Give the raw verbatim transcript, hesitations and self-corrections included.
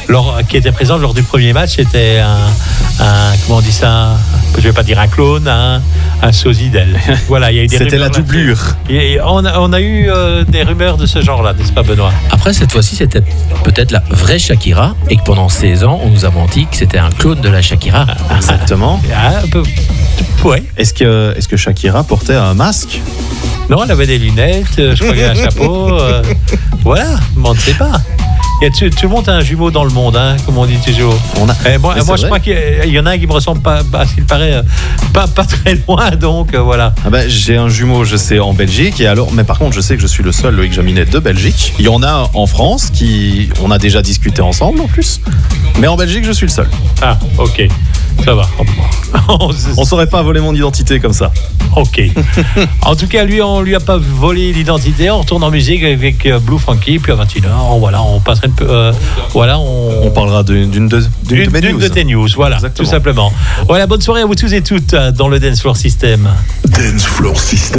lors, qui était présente lors du premier match, était un, un comment on dit ça, je vais pas dire un clone, un, un sosie d'elle. Voilà, il y a eu des C'était la rumeurs doublure. là-dessus. Et on a, on a eu euh, des rumeurs de ce genre-là, n'est-ce pas, Benoît? Après, cette fois-ci, c'était peut-être la vraie Shakira et que pendant seize ans, on nous a menti que c'était un clone de la Shakira. Exactement. Ah, un peu, ouais. Est-ce que, est-ce que Shakira portait un masque? Non, elle avait des lunettes, euh, je crois qu'il y avait un chapeau. euh, voilà, mais on ne sait pas. Il y a, tout, tout le monde a un jumeau dans le monde, hein, comme on dit toujours. On a... Et moi, Mais moi c'est je vrai. crois qu'il y en a un qui me ressemble pas, à ce qu'il paraît, euh, pas, pas très loin, donc euh, voilà. Ah ben, j'ai un jumeau, je sais, en Belgique. Et alors, mais par contre, je sais que je suis le seul Loïc Jaminet de Belgique. Il y en a en France qui, on a déjà discuté ensemble en plus. Mais en Belgique, je suis le seul. Ah, ok, ça va. On saurait pas voler mon identité comme ça. Ok. En tout cas, lui, on lui a pas volé l'identité. On retourne en musique avec euh, Blue Frankie, puis à vingt et une heures, on, voilà, on passera un peu. Euh, voilà, on, On parlera d'une, d'une de, d'une Une, de mes d'une news. de tes news, voilà, Exactement. tout simplement. Voilà, bonne soirée à vous tous et toutes euh, dans le Dance Floor System. Dance Floor System.